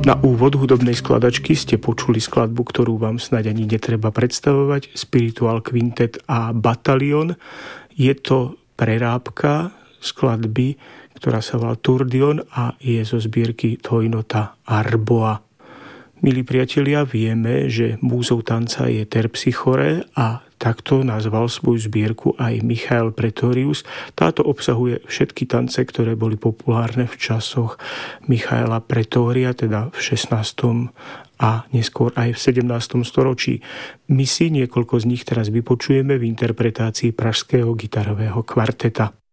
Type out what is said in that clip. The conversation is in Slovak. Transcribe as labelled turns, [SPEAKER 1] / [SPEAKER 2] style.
[SPEAKER 1] Na úvod hudobnej skladačky ste počuli skladbu, ktorú vám snáď ani netreba predstavovať, Spiritual Quintet a Batalion. Je to prerábka skladby, ktorá sa volá Turdion a je zo zbierky Toinota Arboa. Milí priatelia, vieme, že múzou tanca je Terpsichore a takto nazval svoju zbierku aj Michael Pretorius. Táto obsahuje všetky tance, ktoré boli populárne v časoch Michaela Pretoria, teda v 16. a neskôr aj v 17. storočí. My si niekoľko z nich teraz vypočujeme v interpretácii Pražského gitarového kvarteta.